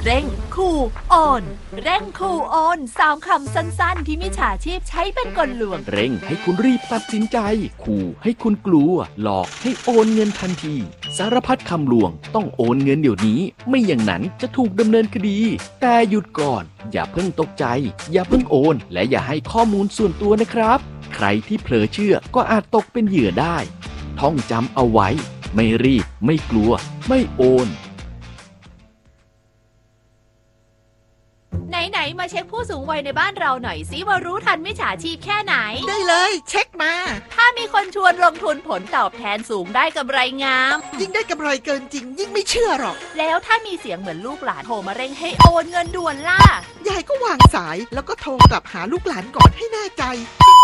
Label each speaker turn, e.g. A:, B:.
A: เร่งขู่โอนเร่งขู่โอน3 คำสั้นๆที่มิจฉาชีพใช้เป็นกลลวง
B: เร่งให้คุณรีบตัดสินใจขู่ให้คุณกลัวหลอกให้โอนเงินทันทีสารพัดคำลวงต้องโอนเงินเดี๋ยวนี้ไม่อย่างนั้นจะถูกดำเนินคดีแต่หยุดก่อนอย่าเพิ่งตกใจอย่าเพิ่งโอนและอย่าให้ข้อมูลส่วนตัวนะครับใครที่เผลอเชื่อก็อาจตกเป็นเหยื่อได้ท่องจำเอาไว้ไม่รีบไม่กลัวไม่โอน
A: ไหนๆมาเช็คผู้สูงวัยในบ้านเราหน่อยสิว่ารู้ทันมิจฉาชีพแค่ไหน
C: ได้เลยเช็คมา
A: ถ้ามีคนชวนลงทุนผลตอบแทนสูงได้กำไรงาม
C: ยิ่งได้กำไรเกินจริงยิ่งไม่เชื่อหรอก
A: แล้วถ้ามีเสียงเหมือนลูกหลานโทรมาเร่งให้โอนเงินด่วนล่ะ
C: ยายก็วางสายแล้วก็โทรกลับหาลูกหลานก่อนให้แน่ใจ